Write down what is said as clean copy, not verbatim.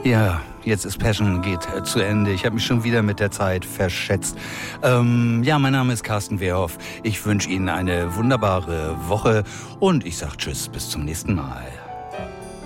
Ja, jetzt ist Passion, geht zu Ende. Ich habe mich schon wieder mit der Zeit verschätzt. Mein Name ist Carsten Wehrhoff. Ich wünsche Ihnen eine wunderbare Woche und ich sage Tschüss, bis zum nächsten Mal.